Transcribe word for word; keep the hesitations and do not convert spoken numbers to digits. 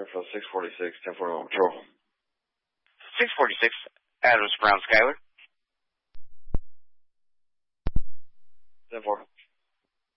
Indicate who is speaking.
Speaker 1: Airfield six forty-six, ten forty-one Patrol.
Speaker 2: six forty-six, Adams Brown Skyler.
Speaker 1: ten four.